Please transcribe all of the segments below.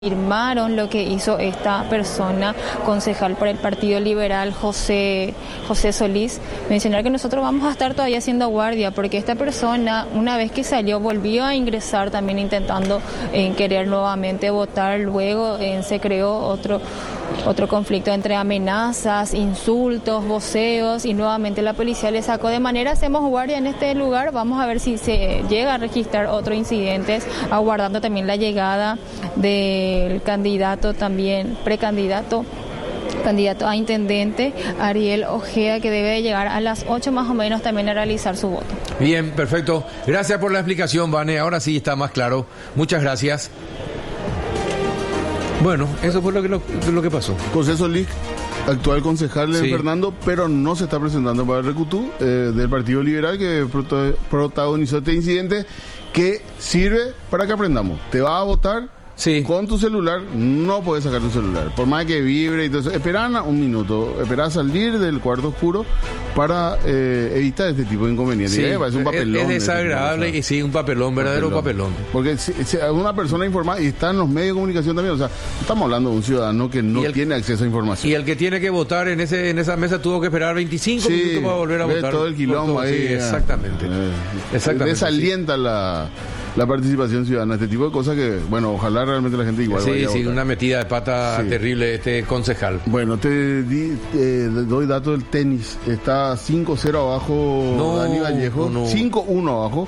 Confirmaron lo que hizo esta persona, concejal por el Partido Liberal, José Solís, mencionar que nosotros vamos a estar todavía haciendo guardia, porque esta persona, una vez que salió, volvió a ingresar también intentando querer nuevamente votar. Luego se creó otro conflicto entre amenazas, insultos, voceos, y nuevamente la policía le sacó. De manera hacemos guardia en este lugar. Vamos a ver si se llega a registrar otros incidentes, aguardando también la llegada del candidato, también precandidato, candidato a intendente, Ariel Ojeda, que debe de llegar a las 8 más o menos también a realizar su voto. Bien, perfecto. Gracias por la explicación, Vane. Ahora sí está más claro. Muchas gracias. Bueno, eso fue lo que pasó. José Solís, actual concejal de Fernando, pero no se está presentando para el Recutú del Partido Liberal, que protagonizó este incidente, que sirve para que aprendamos. Te vas a votar. Sí. Con tu celular no puedes sacar tu celular, por más que vibre y todo eso. Esperan un minuto, esperan salir del cuarto oscuro para evitar este tipo de inconvenientes. Sí, parece un papelón. Es desagradable y sí, un papelón, verdadero papelón. Porque si una persona informada, y está en los medios de comunicación también, o sea, estamos hablando de un ciudadano que no tiene acceso a información. Y el que tiene que votar en esa mesa tuvo que esperar 25 minutos para volver a votar. Todo el quilombo ahí. Sí, exactamente. Desalienta la participación ciudadana, este tipo de cosas que, bueno, ojalá realmente la gente igual vaya a votar. Una metida de pata terrible este concejal. Bueno, te doy datos del tenis. Está 5-0 abajo Dani Vallejo, 5-1 abajo.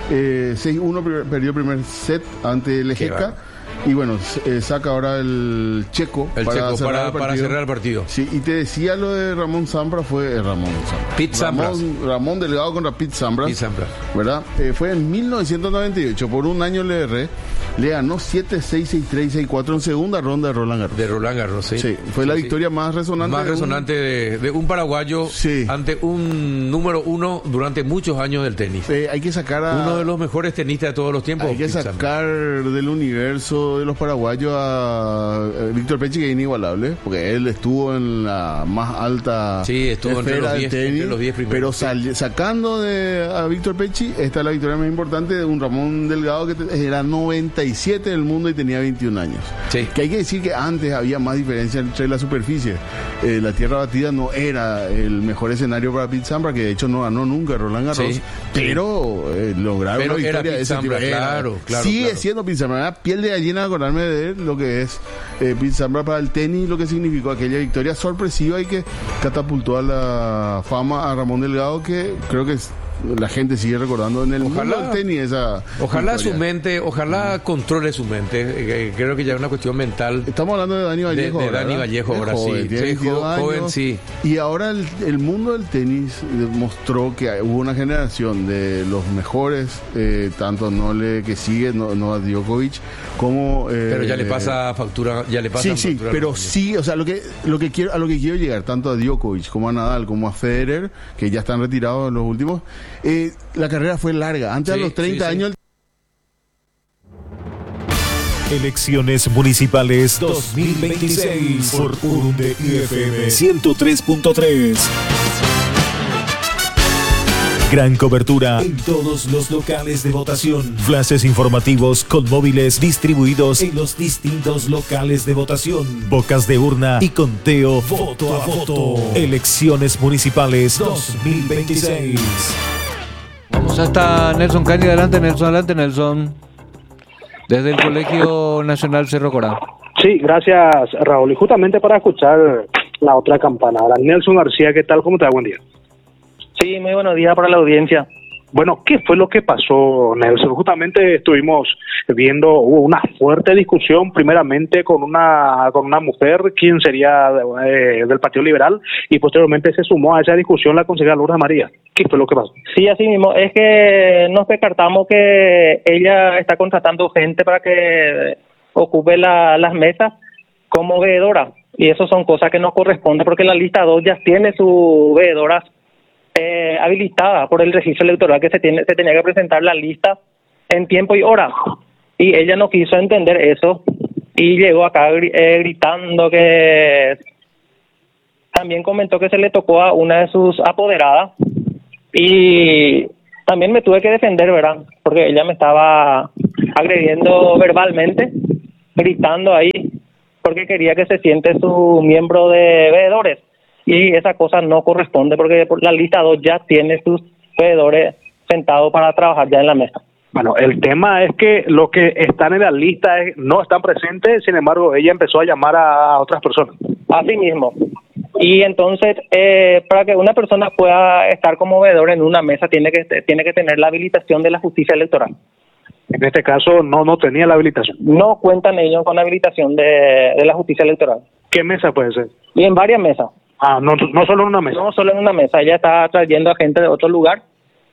6-1 perdió primer set ante Lejeca. Y bueno, saca ahora el checo para cerrar el partido. Sí, y te decía lo de Ramón Zambra, Pete Sampras. Ramón Delgado contra Pete Sampras. ¿Verdad? Fue en 1998, por un año le ganó 7-6, 6-3, 6-4 en segunda ronda de Roland Garros. De Roland Garros, sí. Sí, fue la victoria más resonante. De un paraguayo ante un número uno durante muchos años del tenis. Hay que sacar a uno de los mejores tenistas de todos los tiempos. Hay que sacar del universo de los paraguayos a Víctor Pechi, que es inigualable, porque él estuvo en la más alta esfera del tenis, los 10 primeros. Pero sacando a Víctor Pechi, esta es la victoria más importante de un Ramón Delgado que era 97 del mundo y tenía 21 años. Sí. Que hay que decir que antes había más diferencia entre la superficie. La tierra batida no era el mejor escenario para Pete Sampras, que de hecho no ganó nunca Roland Garros, pero lograron una victoria de ese tipo. Claro, sigue siendo Pete Sampras, piel de gallina acordarme de lo que es Pete Sampras para el tenis, lo que significó aquella victoria sorpresiva y que catapultó a la fama a Ramón Delgado, que creo que la gente sigue recordando en el mundo del tenis ojalá su mente, controle su mente. Creo que ya es una cuestión mental. Estamos hablando de Dani Vallejo. De Dani Vallejo ahora, joven, joven, sí. Y ahora el mundo del tenis demostró que hubo una generación de los mejores, tanto Nole, que sigue, no a Djokovic, como pero ya le pasa factura, sí, pero sí, o sea, a lo que quiero llegar, tanto a Djokovic como a Nadal como a Federer, que ya están retirados en los últimos. La carrera fue larga. Antes, a los 30 años. Elecciones municipales 2026 por UNDE FM 103.3. Gran cobertura en todos los locales de votación. Flashes informativos con móviles distribuidos en los distintos locales de votación. Bocas de urna y conteo voto a voto. Elecciones municipales 2026. Vamos hasta Nelson Cani. Adelante, Nelson. Desde el Colegio Nacional Cerro Corá. Sí, gracias, Raúl. Y justamente para escuchar la otra campana. Ahora, Nelson García, ¿qué tal? ¿Cómo te va? Buen día. Sí, muy buenos días para la audiencia. Bueno, ¿qué fue lo que pasó, Nelson? Justamente estuvimos hubo una fuerte discusión, primeramente con una mujer, quien sería del Partido Liberal, y posteriormente se sumó a esa discusión la concejala Lourdes María. ¿Qué fue lo que pasó? Sí, así mismo, es que nos percatamos que ella está contratando gente para que ocupe las mesas como veedora, y eso son cosas que no corresponden, porque la lista 2 ya tiene su veedora habilitada por el registro electoral, que se tenía que presentar la lista en tiempo y hora, y ella no quiso entender eso y llegó acá gritando. Que también comentó que se le tocó a una de sus apoderadas, y también me tuve que defender, ¿verdad? Porque ella me estaba agrediendo verbalmente, gritando ahí porque quería que se siente su miembro de veedores. Y esa cosa no corresponde porque la lista 2 ya tiene sus veedores sentados para trabajar ya en la mesa. Bueno, el tema es que los que están en la lista no están presentes, sin embargo, ella empezó a llamar a otras personas. Así mismo. Y entonces, para que una persona pueda estar como veedor en una mesa, tiene que tener la habilitación de la justicia electoral. En este caso, no tenía la habilitación. No cuentan ellos con la habilitación de la justicia electoral. ¿Qué mesa puede ser? Y en varias mesas. No solo en una mesa. No solo en una mesa. Ella está trayendo a gente de otro lugar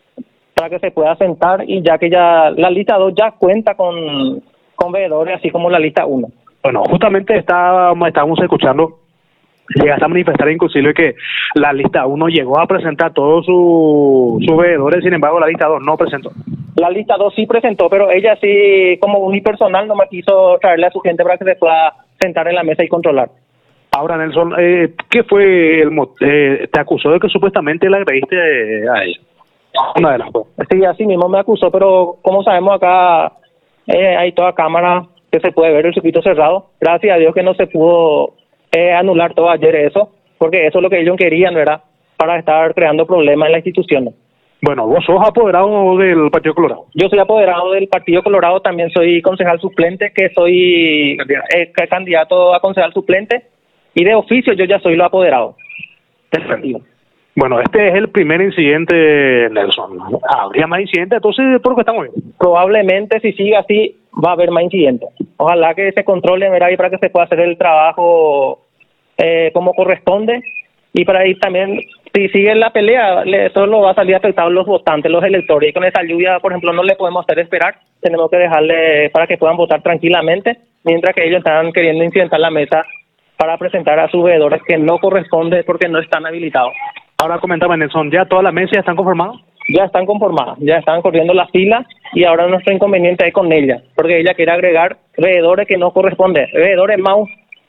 para que se pueda sentar, y ya que ya la lista 2 ya cuenta con veedores, así como la lista 1. Bueno, justamente estábamos escuchando, llegaste a manifestar inclusive que la lista 1 llegó a presentar todos sus veedores, sin embargo la lista 2 no presentó. La lista 2 sí presentó, pero ella sí, como unipersonal, no me quiso traerle a su gente para que se pueda sentar en la mesa y controlar. Ahora, Nelson, ¿qué fue el motivo? Te acusó de que supuestamente la agrediste a ella. Una de las cosas. Sí, así mismo me acusó, pero como sabemos acá hay toda cámara que se puede ver el circuito cerrado. Gracias a Dios que no se pudo anular todo ayer eso, porque eso es lo que ellos querían, ¿verdad? Para estar creando problemas en la institución. Bueno, vos sos apoderado del Partido Colorado. Yo soy apoderado del Partido Colorado, también soy concejal suplente, que soy candidato a concejal suplente, y de oficio yo ya soy lo apoderado del partido. Bueno, este es el primer incidente, Nelson. ¿Habría más incidentes? Entonces, ¿por qué estamos bien? Probablemente, si sigue así, va a haber más incidentes. Ojalá que se controle, ¿verdad? Y para que se pueda hacer el trabajo como corresponde. Y para ir también, si sigue la pelea, solo va a salir afectados los votantes, los electores. Y con esa lluvia, por ejemplo, no le podemos hacer esperar. Tenemos que dejarle para que puedan votar tranquilamente, mientras que ellos están queriendo incidentar la mesa para presentar a sus veedores, que no corresponde porque no están habilitados. Ahora comentaba, Nelson, ¿ya todas las mesas ya están conformadas? Ya están conformadas, ya están corriendo las filas, y ahora nuestro inconveniente es con ella, porque ella quiere agregar veedores que no corresponden, veedores MAU.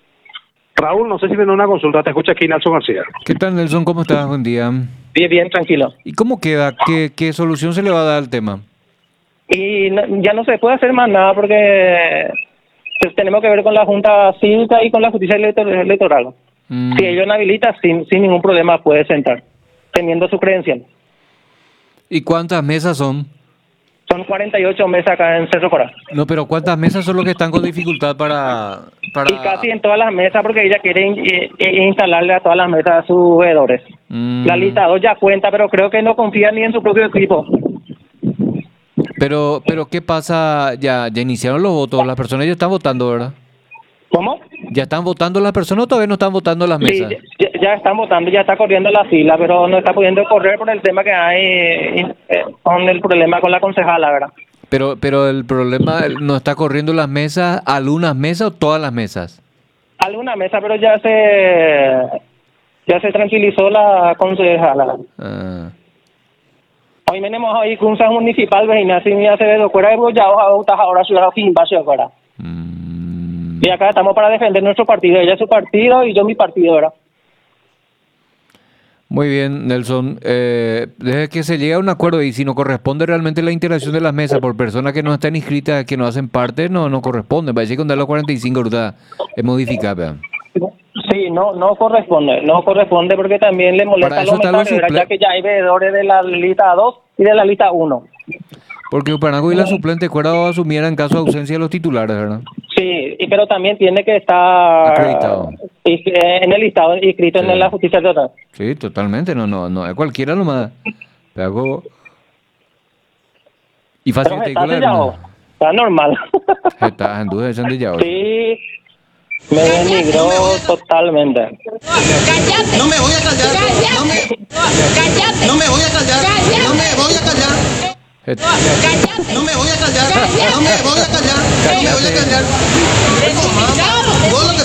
Raúl, no sé si tiene una consulta, te escucha aquí Nelson García. ¿Qué tal, Nelson? ¿Cómo estás? Buen día. Bien, tranquilo. ¿Y cómo queda? ¿Qué solución se le va a dar al tema? Y ya no se puede hacer más nada porque tenemos que ver con la Junta Cívica y con la Justicia Electoral. Si ellos no habilitan, sin ningún problema puede sentar, teniendo su credencial. ¿Y cuántas mesas son? Son 48 mesas acá en Cerro Corá. No, pero ¿cuántas mesas son los que están con dificultad para...? Y casi en todas las mesas, porque ella quiere instalarle a todas las mesas a sus veedores. La lista 2 ya cuenta, pero creo que no confía ni en su propio equipo. Pero ¿qué pasa? Ya iniciaron los votos, las personas ya están votando, ¿verdad? ¿Cómo? ¿Ya están votando las personas o todavía no están votando las mesas? Sí, ya están votando, ya está corriendo la fila, pero no está pudiendo correr por el tema que hay con el problema con la concejala, ¿verdad? Pero el problema, ¿no está corriendo las mesas, algunas mesas o todas las mesas? Algunas mesas, pero ya se tranquilizó la concejala. Hoy tenemos ahí Consejo Municipal, Vejina, sin Acevedo, fuera de Bollado, ahora Ciudad Finbacio, fuera. Y acá estamos para defender nuestro partido, ella es su partido y yo mi partido, ¿verdad? Muy bien, Nelson. Desde que se llega a un acuerdo y si no corresponde realmente la integración de las mesas por personas que no están inscritas, que no hacen parte, no corresponde. Parece que con los 45 ahorita es modificable. Sí, no corresponde porque también le molesta a los mensajes, ya que ya hay veedores de la lista 2 y de la lista 1. Porque Upanaco y la suplente Cuerda asumiera en caso de ausencia de los titulares, ¿verdad? Sí, pero también tiene que estar acreditado en el listado inscrito en la justicia electoral. Sí, totalmente, no es cualquiera nomás. Pero y fácil de está normal. Está en duda de Sandillao. Sí, me denigró totalmente. ¡Cállate! No me voy a callar. ¡Cállate! No me voy a callar. No me voy a callar. No me voy a callar. No me voy a callar. No me voy a callar. Vos lo que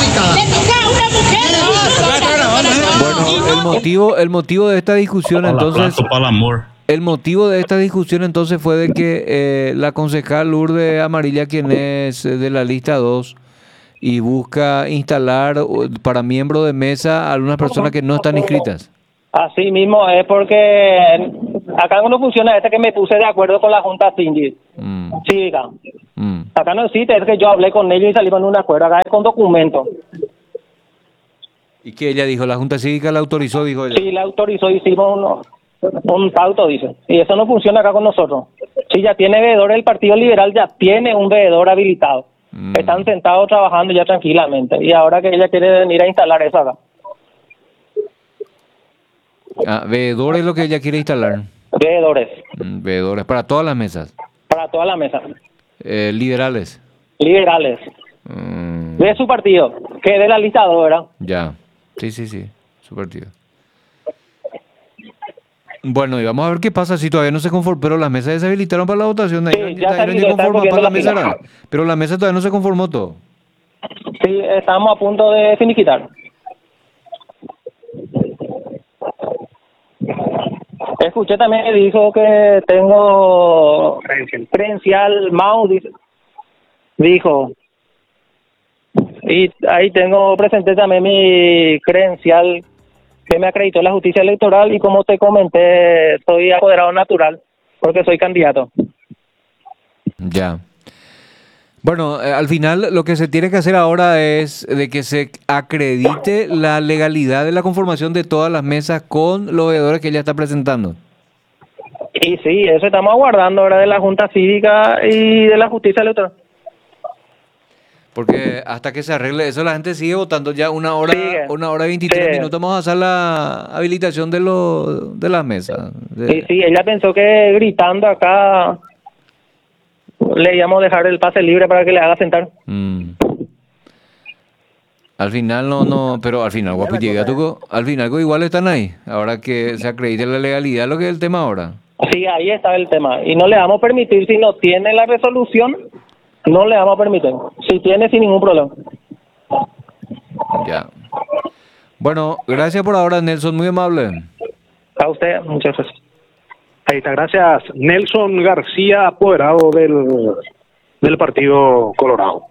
Bueno, el motivo de esta discusión entonces. El motivo de esta discusión entonces fue de que la concejal Lourdes Amarilla, quien es de la lista 2, y busca instalar para miembro de mesa a algunas personas que no están inscritas. Así mismo es porque acá no funciona que me puse de acuerdo con la Junta Cívica. Acá no existe, es que yo hablé con ellos y salimos en un acuerdo, acá es con documentos. ¿Y qué ella dijo? ¿La Junta Cívica la autorizó, dijo ella? Sí, la autorizó, hicimos un pauto, dice. Y eso no funciona acá con nosotros. Si ya tiene veedor, el Partido Liberal ya tiene un veedor habilitado. Están sentados trabajando ya tranquilamente. Y ahora que ella quiere venir a instalar eso acá. Veedor es lo que ella quiere instalar. Veedores. Veedores, para todas las mesas. Para todas las mesas. Liberales. Liberales. De su partido, que de la lista 2, ¿verdad? Ya. Sí, su partido. Bueno, y vamos a ver qué pasa si todavía no se conformó, pero las mesas ya se habilitaron para la votación. Sí, ya se habilitaron para la mesa, pero la mesa todavía no se conformó todo. Sí, estamos a punto de finiquitar. Escuché también que dijo que tengo credencial MAU, dijo. Y ahí presenté también mi credencial que me acreditó la justicia electoral y como te comenté, soy apoderado natural porque soy candidato. Ya. Bueno, al final lo que se tiene que hacer ahora es de que se acredite la legalidad de la conformación de todas las mesas con los veedores que ella está presentando. Y sí, eso estamos aguardando ahora de la Junta Cívica y de la justicia electoral. Porque hasta que se arregle eso, la gente sigue votando ya una hora y 23 minutos. Vamos a hacer la habilitación de las mesas. Sí, ella pensó que gritando acá le íbamos a dejar el pase libre para que le haga sentar. Al final no, pero al final, guapo, llega tú, al final igual están ahí. Ahora que se acredite la legalidad, lo que es el tema ahora. Sí, ahí está el tema. Y no le vamos a permitir, si no tiene la resolución, no le vamos a permitir. Si tiene, sin ningún problema. Ya. Bueno, gracias por ahora, Nelson, muy amable. A usted, muchas gracias. Ahí está, gracias. Nelson García, apoderado del Partido Colorado.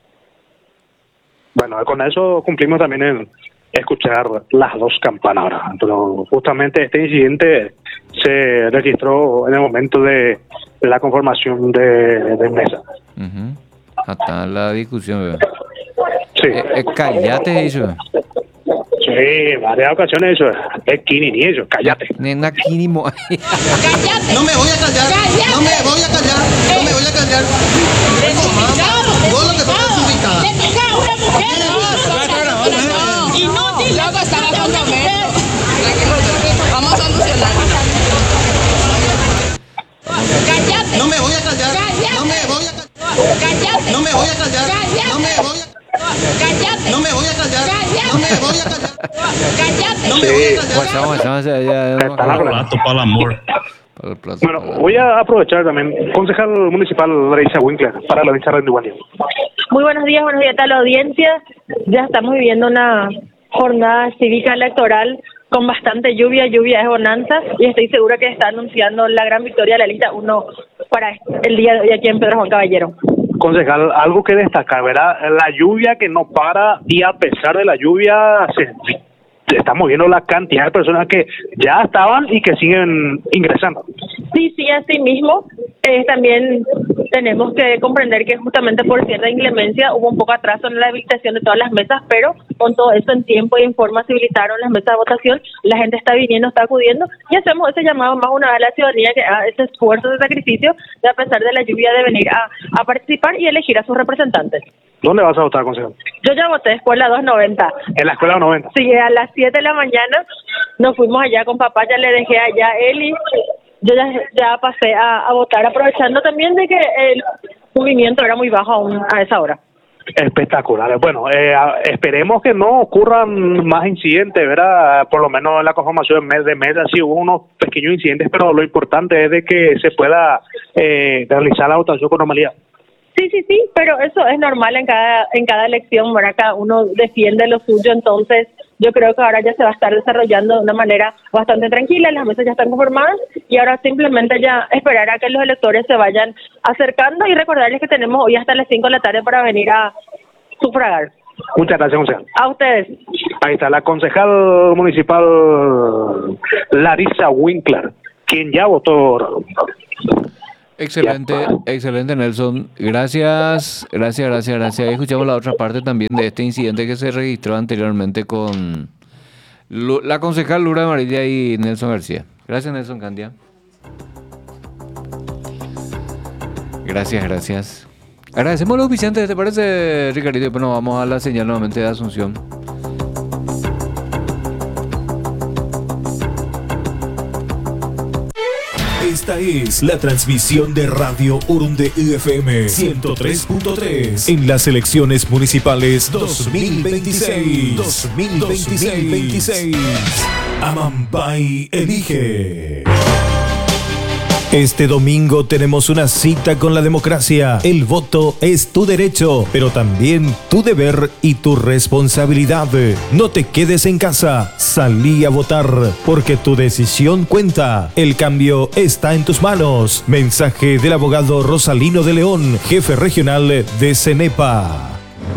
Bueno, con eso cumplimos también en escuchar las dos campanas ahora. Pero justamente este incidente se registró en el momento de la conformación de mesa. Hasta la discusión, ¿verdad? Sí. Cállate eso. Sí, varias ocasiones eso. Es Kini ni eso, cállate. Nena Kini Cállate. No me voy a callar. Cállate. No me voy a callar. No me voy a callar. Vos lo que sos desubicada. Una mujer. Inútil. Luego están hablando menos. Vamos a solucionar. Cállate. No me voy a callar. No me voy a callar. Cállate. No me voy a callar. No me voy a cállate. No me voy a callar. No me voy a callar. Cállate. No me voy a callar. Está la plato para el amor. Bueno, voy a aprovechar también, concejal municipal Larissa Winkler, para la dicha de Igualdad. Muy buenos días a toda la audiencia. Ya estamos viviendo una jornada cívica electoral con bastante lluvia es bonanza, y estoy segura que está anunciando la gran victoria de la lista 1 para el día de hoy aquí en Pedro Juan Caballero. Concejal, algo que destacar, ¿verdad? La lluvia que no para, y a pesar de la lluvia estamos viendo la cantidad de personas que ya estaban y que siguen ingresando. Sí, así mismo. También tenemos que comprender que justamente por cierta inclemencia hubo un poco atraso en la habilitación de todas las mesas, pero con todo eso en tiempo y en forma se habilitaron las mesas de votación. La gente está viniendo, está acudiendo, y hacemos ese llamado más una vez a la ciudadanía que haga ese esfuerzo de sacrificio de, a pesar de la lluvia, de venir a participar y elegir a sus representantes. ¿Dónde vas a votar, concejal? Yo ya voté Escuela 290. ¿En la Escuela 290? Sí, a las 7 de la mañana nos fuimos allá con papá, ya le dejé allá a él y yo ya pasé a votar, aprovechando también de que el movimiento era muy bajo aún a esa hora. Espectacular. Bueno, esperemos que no ocurran más incidentes, ¿verdad? Por lo menos en la conformación de mesa sí hubo unos pequeños incidentes, pero lo importante es de que se pueda realizar la votación con normalidad. Sí, pero eso es normal en cada elección, ¿verdad? Cada uno defiende lo suyo, entonces yo creo que ahora ya se va a estar desarrollando de una manera bastante tranquila, las mesas ya están conformadas y ahora simplemente ya esperar a que los electores se vayan acercando y recordarles que tenemos hoy hasta las 5 de la tarde para venir a sufragar. Muchas gracias, concejal. A ustedes. Ahí está la concejal municipal Larissa Winkler, quien ya votó. Excelente Nelson. Gracias. Escuchamos la otra parte también de este incidente que se registró anteriormente con la concejal Lourdes Amarilla y Nelson García. Gracias, Nelson Candia. Gracias. Agradecemos a los oficiantes, ¿te parece, Ricardito? Y pues nos vamos a la señal nuevamente de Asunción. Esta es la transmisión de Radio Urunde FM 103.3 en las elecciones municipales 2026. Amampay elige. Este domingo tenemos una cita con la democracia. El voto es tu derecho, pero también tu deber y tu responsabilidad. No te quedes en casa, salí a votar, porque tu decisión cuenta. El cambio está en tus manos. Mensaje del abogado Rosalino de León, jefe regional de CENEPA.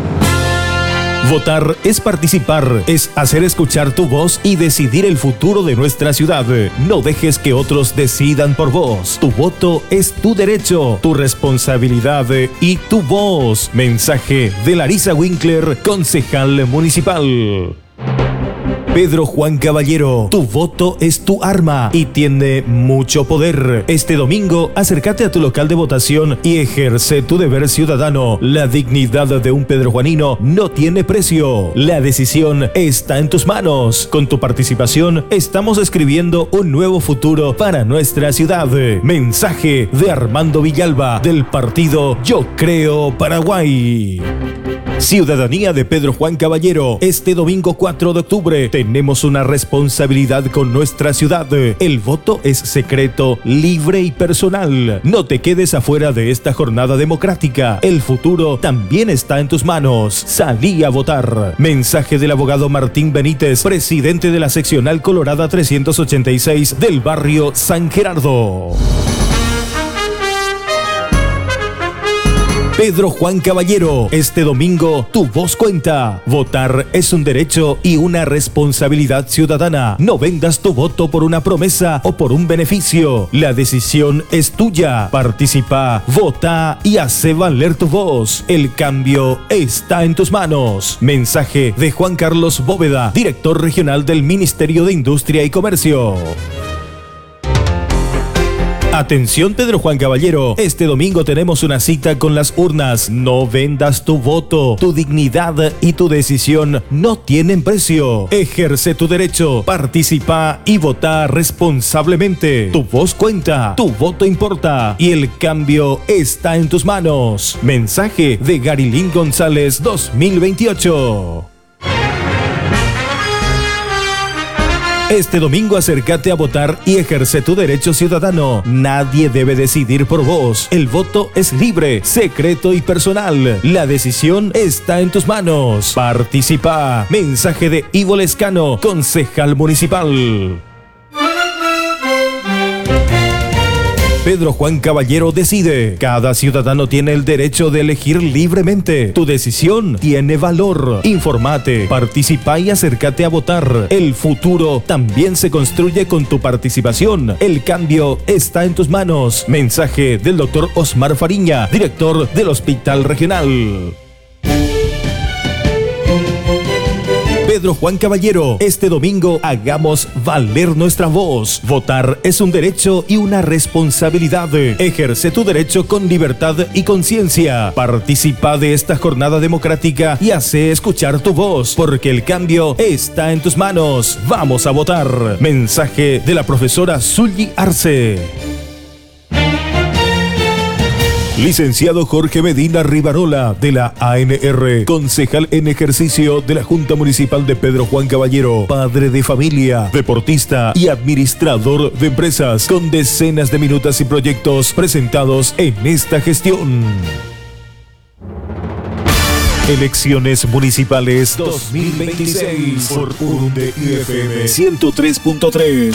Votar es participar, es hacer escuchar tu voz y decidir el futuro de nuestra ciudad. No dejes que otros decidan por vos. Tu voto es tu derecho, tu responsabilidad y tu voz. Mensaje de Larisa Winkler, concejal municipal. Pedro Juan Caballero, tu voto es tu arma y tiene mucho poder. Este domingo, acércate a tu local de votación y ejerce tu deber ciudadano. La dignidad de un pedrojuanino no tiene precio. La decisión está en tus manos. Con tu participación, estamos escribiendo un nuevo futuro para nuestra ciudad. Mensaje de Armando Villalba, del partido Yo Creo Paraguay. Ciudadanía de Pedro Juan Caballero. Este domingo 4 de octubre tenemos una responsabilidad con nuestra ciudad. El voto es secreto, libre y personal. No te quedes afuera de esta jornada democrática. El futuro también está en tus manos. Salí a votar. Mensaje del abogado Martín Benítez, presidente de la seccional Colorada 386 del barrio San Gerardo. Pedro Juan Caballero, este domingo tu voz cuenta. Votar es un derecho y una responsabilidad ciudadana. No vendas tu voto por una promesa o por un beneficio. La decisión es tuya. Participa, vota y hace valer tu voz. El cambio está en tus manos. Mensaje de Juan Carlos Bóveda, director regional del Ministerio de Industria y Comercio. Atención Pedro Juan Caballero, este domingo tenemos una cita con las urnas. No vendas tu voto, tu dignidad y tu decisión no tienen precio. Ejerce tu derecho, participa y vota responsablemente. Tu voz cuenta, tu voto importa y el cambio está en tus manos. Mensaje de Garilín González 2028. Este domingo acércate a votar y ejerce tu derecho ciudadano. Nadie debe decidir por vos. El voto es libre, secreto y personal. La decisión está en tus manos. Participa. Mensaje de Ivo Lescano, concejal municipal. Pedro Juan Caballero decide. Cada ciudadano tiene el derecho de elegir libremente. Tu decisión tiene valor. Informate, participa y acércate a votar. El futuro también se construye con tu participación. El cambio está en tus manos. Mensaje del doctor Osmar Fariña, director del Hospital Regional. Pedro Juan Caballero, este domingo hagamos valer nuestra voz. Votar es un derecho y una responsabilidad. Ejerce tu derecho con libertad y conciencia. Participa de esta jornada democrática y hace escuchar tu voz, porque el cambio está en tus manos. Vamos a votar. Mensaje de la profesora Zully Arce. Licenciado Jorge Medina Rivarola, de la ANR, concejal en ejercicio de la Junta Municipal de Pedro Juan Caballero, padre de familia, deportista y administrador de empresas, con decenas de minutas y proyectos presentados en esta gestión. Elecciones Municipales 2026 por Urunde FM 103.3.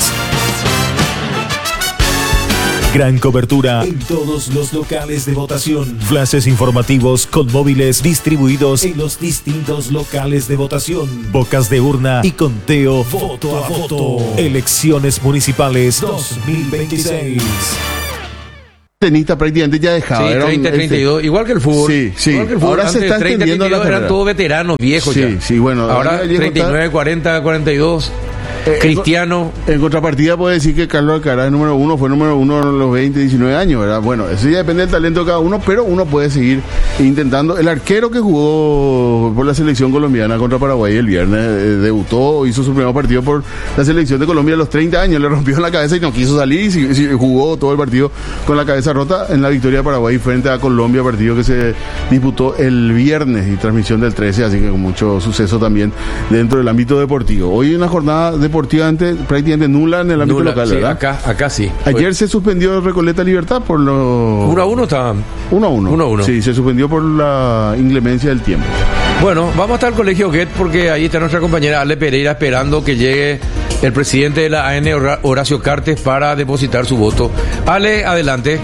Gran cobertura en todos los locales de votación. Flashes informativos con móviles distribuidos en los distintos locales de votación. Bocas de urna y conteo voto a voto. Elecciones Municipales 2026. tenista prácticamente ya dejaba. Sí, 30, 32, igual que el fútbol. Sí, sí. Igual que el fútbol. Ahora se está extendiendo la carrera. Eran todos veteranos, viejos sí, ya. Sí, bueno. Ahora 39, 40, 42. Cristiano. En contrapartida puede decir que Carlos Alcaraz número uno, fue número uno a los 20, 19 años, ¿verdad? Bueno, eso ya depende del talento de cada uno, pero uno puede seguir intentando. El arquero que jugó por la selección colombiana contra Paraguay el viernes, debutó, hizo su primer partido por la selección de Colombia a los 30 años, le rompió la cabeza y no quiso salir y jugó todo el partido con la cabeza rota en la victoria de Paraguay frente a Colombia, partido que se disputó el viernes y transmisión del 13, así que con mucho suceso también dentro del ámbito deportivo. Hoy una jornada deportivamente prácticamente nula en el ámbito local, ¿verdad? Sí, acá sí. Ayer se suspendió Recoleta Libertad por los... 1-1 estaban. 1-1. Sí, se suspendió por la inclemencia del tiempo. Bueno, vamos hasta el Colegio Goethe porque ahí está nuestra compañera Ale Pereira esperando que llegue el presidente de la AN, Horacio Cartes, para depositar su voto. Ale, adelante.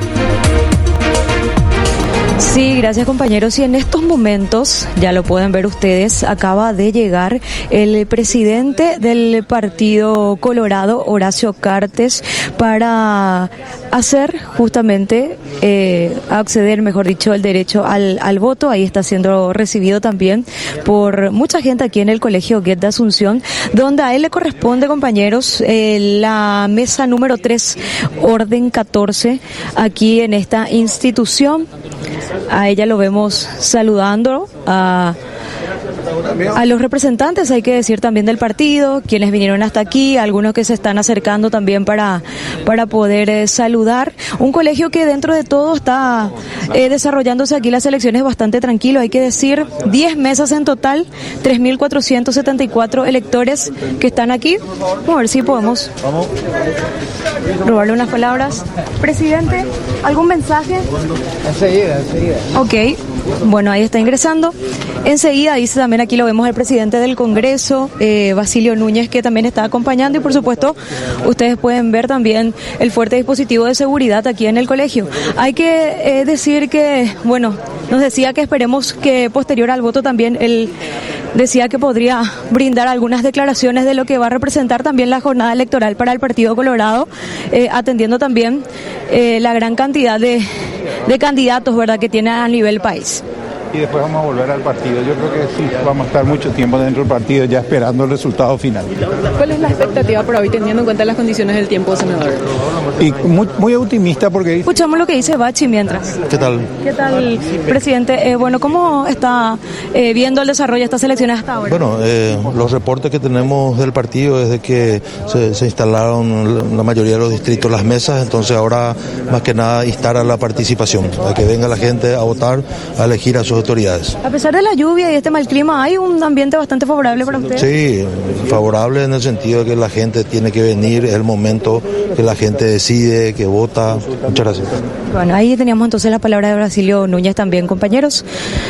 Sí, gracias compañeros. Y en estos momentos, ya lo pueden ver ustedes, acaba de llegar el presidente del Partido Colorado, Horacio Cartes, para hacer justamente, acceder, mejor dicho, el derecho al voto. Ahí está siendo recibido también por mucha gente aquí en el Colegio Goethe de Asunción, donde a él le corresponde, compañeros, la mesa número 3, orden 14, aquí en esta institución. A ella lo vemos saludando a los representantes, hay que decir, también del partido, quienes vinieron hasta aquí, algunos que se están acercando también para poder saludar. Un colegio que dentro de todo está desarrollándose aquí las elecciones bastante tranquilo, hay que decir, 10 mesas en total, 3.474 electores que están aquí. Vamos a ver si podemos robarle unas palabras. Presidente, ¿algún mensaje? Enseguida. Ok, bueno, ahí está ingresando. Enseguida dice también, aquí lo vemos, el presidente del Congreso, Basilio Núñez, que también está acompañando, y por supuesto ustedes pueden ver también el fuerte dispositivo de seguridad aquí en el colegio. Hay que decir que, bueno, nos decía que esperemos que posterior al voto también él decía que podría brindar algunas declaraciones de lo que va a representar también la jornada electoral para el Partido Colorado, atendiendo también la gran cantidad de candidatos, ¿verdad?, que tiene a nivel país. Y después vamos a volver al partido. Yo creo que sí, vamos a estar mucho tiempo dentro del partido ya esperando el resultado final. ¿Cuál es la expectativa por hoy, teniendo en cuenta las condiciones del tiempo, senador? Y muy optimista porque... Escuchamos lo que dice Bachi mientras. ¿Qué tal? ¿Qué tal, presidente? Bueno, ¿cómo está viendo el desarrollo de estas elecciones hasta ahora? Bueno, los reportes que tenemos del partido es de que se instalaron la mayoría de los distritos las mesas, entonces ahora más que nada instar a la participación, a que venga la gente a votar, a elegir a sus autoridades. A pesar de la lluvia y este mal clima, ¿hay un ambiente bastante favorable para usted? Sí, favorable en el sentido de que la gente tiene que venir, es el momento que la gente decide, que vota. Muchas gracias. Bueno, ahí teníamos entonces la palabra de Basilio Núñez también, compañeros.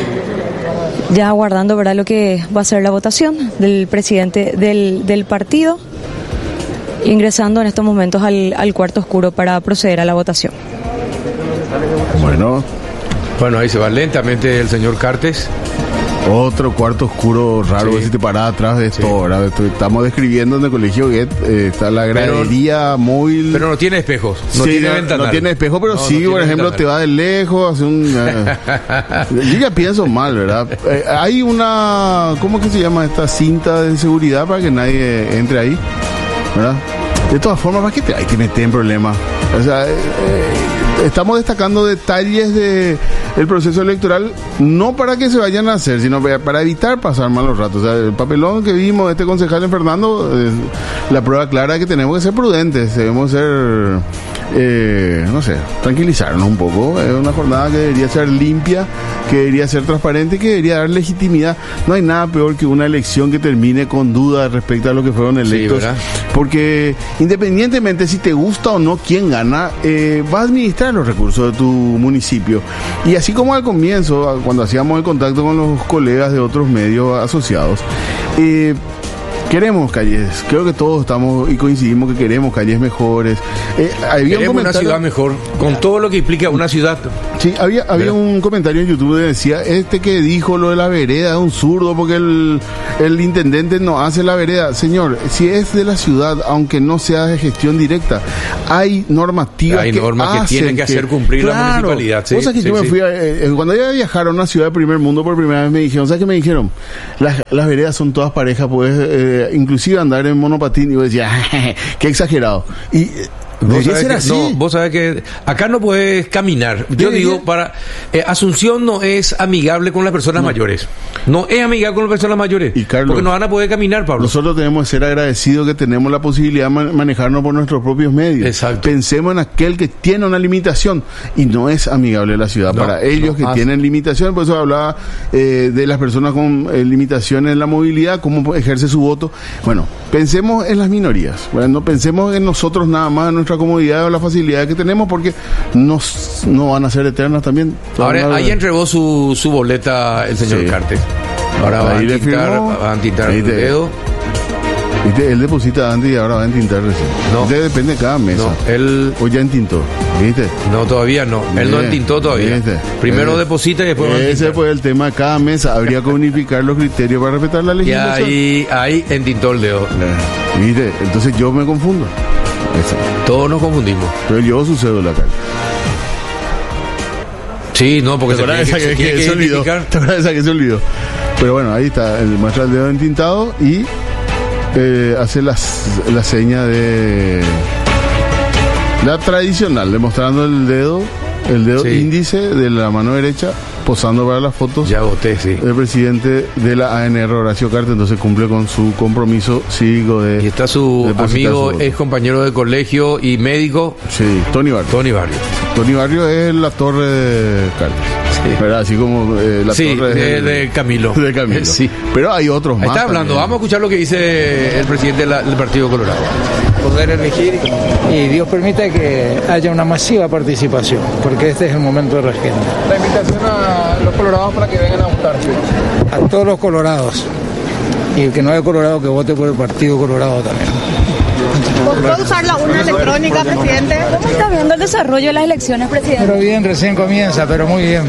Ya aguardando, ¿verdad?, lo que va a ser la votación del presidente del partido, ingresando en estos momentos al cuarto oscuro para proceder a la votación. Bueno, ahí se va lentamente el señor Cartes. Otro cuarto oscuro raro, Sí. que si te parás atrás de esto, Sí. ¿verdad? Estamos describiendo en el Colegio Goethe, está la gradería móvil. Pero no tiene espejos, no Sí, tiene ventanal. No tiene espejo, pero No, sí, no tiene por ejemplo, ventanal. te va de lejos, hace un... yo ya pienso mal, ¿verdad? Hay una... ¿Cómo que se llama esta cinta de seguridad para que nadie entre ahí? ¿Verdad? De todas formas, ¿para qué te hay que meter en problemas? O sea, estamos destacando detalles del proceso electoral, no para que se vayan a hacer, sino para evitar pasar malos ratos. O sea, el papelón que vimos de este concejal en Fernando, la prueba clara es que tenemos que ser prudentes, debemos ser, no sé, tranquilizarnos un poco. Es una jornada que debería ser limpia, que debería ser transparente, que debería dar legitimidad. No hay nada peor que una elección que termine con dudas respecto a lo que fueron electos. ¿verdad? Porque independientemente si te gusta o no quién gana, va a administrar los recursos de tu municipio. Y así como al comienzo, cuando hacíamos el contacto con los colegas de otros medios asociados, Queremos calles, creo que todos estamos y coincidimos que queremos calles mejores. Queremos una ciudad mejor, con todo lo que implica una ciudad. Sí, había un comentario en YouTube que decía, que dijo lo de la vereda es un zurdo porque el intendente no hace la vereda. Señor, si es de la ciudad, aunque no sea de gestión directa, hay normativas que tienen que hacer cumplir la municipalidad. Sí, cosas que yo me fui cuando iba a viajar a una ciudad de primer mundo por primera vez me dijeron, ¿sabes qué me dijeron? Las veredas son todas parejas, puedes inclusive andar en monopatín, y yo decía, qué exagerado. Y debería ser así. No, vos sabés que acá no puedes caminar. Yo digo, Asunción no es amigable con las personas mayores. No es amigable con las personas mayores. Y Carlos, porque no van a poder caminar, Pablo. Nosotros tenemos que ser agradecidos que tenemos la posibilidad de manejarnos por nuestros propios medios. Exacto. Pensemos en aquel que tiene una limitación y no es amigable la ciudad. Para ellos que tienen limitación, por eso hablaba de las personas con limitaciones en la movilidad, cómo ejerce su voto. Bueno, pensemos en las minorías. Bueno, no pensemos en nosotros nada más, en nuestra comodidad o la facilidad que tenemos, porque no van a ser eternas también. Ahora, ahí entregó su boleta el señor Cartes. Ahora va a entintar el dedo. ¿Viste? Él deposita antes y ahora va a entintar recién. No. Depende de cada mesa. No, él... O ya entintó. ¿Viste? No, todavía no. Él no entintó todavía. ¿Viste? Primero deposita y después va a entintar. Ese fue el tema de cada mesa. Habría que unificar los criterios para respetar la legislación. Y ahí entintó el dedo. ¿Viste? Entonces yo me confundo. Todos nos confundimos. Pero yo su cédula acá. Sí, no, porque se olvidó. Pero bueno, ahí está, muestra el dedo entintado y hace la seña de la tradicional, demostrando el dedo índice de la mano derecha, posando para las fotos. Ya voté, sí. El presidente de la ANR, Horacio Cartes, entonces cumple con su compromiso cívico de... Y está su amigo, es compañero de colegio y médico. Sí, Tony Barrio. Tony Barrio es la torre de Cartes. Sí. ¿Verdad? Así como la torre de Camilo. De Camilo. Sí. Pero hay otros más. Está hablando. Vamos a escuchar lo que dice el presidente del Partido Colorado. Poder elegir y Dios permita que haya una masiva participación, porque este es el momento de la gente. La invitación a los colorados para que vengan a votar. A todos los colorados. Y el que no haya colorado, que vote por el Partido Colorado también. ¿Puedo usar la urna electrónica, presidente? ¿Cómo está viendo el desarrollo de las elecciones, presidente? Pero bien, recién comienza, pero muy bien.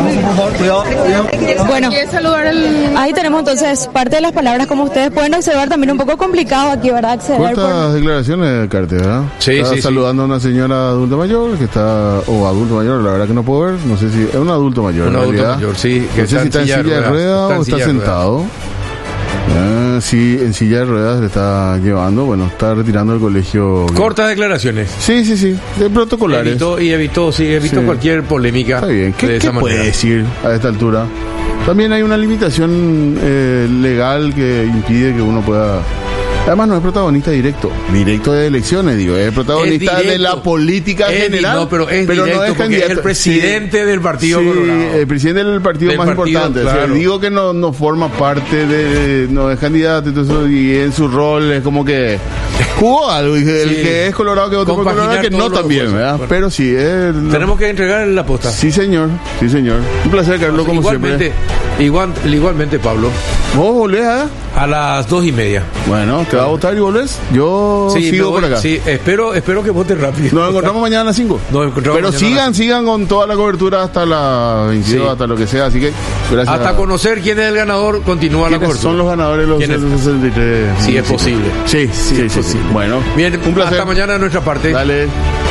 Bueno, ahí tenemos entonces parte de las palabras, como ustedes pueden observar, también un poco complicado aquí, ¿verdad? Cortas declaraciones de Cartes, ¿verdad? Sí, está saludando a una señora adulta mayor, que está, o adulto mayor, la verdad que no puedo ver, no sé si es un adulto mayor. Un adulto mayor, sí. No sé si está en silla de ruedas o está sentado. Sí, en silla de ruedas le está llevando, está retirando del colegio. Cortas declaraciones. Sí, de protocolares. Evitó cualquier polémica. Está bien, ¿qué puede decir a esta altura? También hay una limitación legal que impide que uno pueda... Además no es protagonista directo de elecciones, es protagonista de la política general. Pero no es candidato. Es el presidente del Partido Colorado. El presidente del partido más importante. Claro. Digo que no forma parte no es candidato, entonces, y en su rol es como que jugó algo. El que es colorado que votó por Colorado, que no también, ¿verdad? Bueno. Pero sí. Tenemos que entregar la posta. Sí, señor. Un placer, Carlos, como siempre. Igualmente, Pablo. ¿Vos volvés a las 2:30? Bueno, ¿te vas a votar y volvés? Yo sigo por acá. Sí, espero que votes rápido. Nos encontramos mañana a las 5. Pero sigan con toda la cobertura hasta las 22, hasta lo que sea. Así que, gracias. Hasta conocer quién es el ganador, continúa la cobertura. Son los ganadores los 63. Sí, es posible. Sí. Bueno, bien, un placer. Hasta mañana de nuestra parte. Dale.